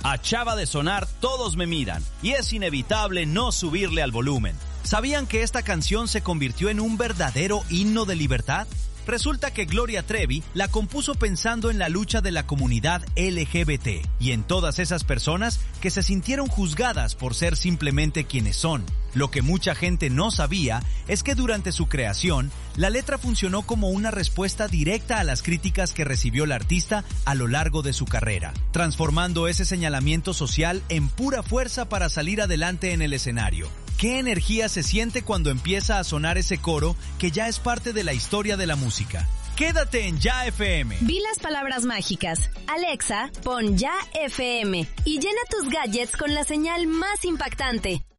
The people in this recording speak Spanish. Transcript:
A Chava de sonar, todos me miran, y es inevitable no subirle al volumen. ¿Sabían que esta canción se convirtió en un verdadero himno de libertad? Resulta que Gloria Trevi la compuso pensando en la lucha de la comunidad LGBT y en todas esas personas que se sintieron juzgadas por ser simplemente quienes son. Lo que mucha gente no sabía es que durante su creación, la letra funcionó como una respuesta directa a las críticas que recibió la artista a lo largo de su carrera, transformando ese señalamiento social en pura fuerza para salir adelante en el escenario. ¿Qué energía se siente cuando empieza a sonar ese coro que ya es parte de la historia de la música? Quédate en Ya FM. Di las palabras mágicas. Alexa, pon Ya FM y llena tus gadgets con la señal más impactante.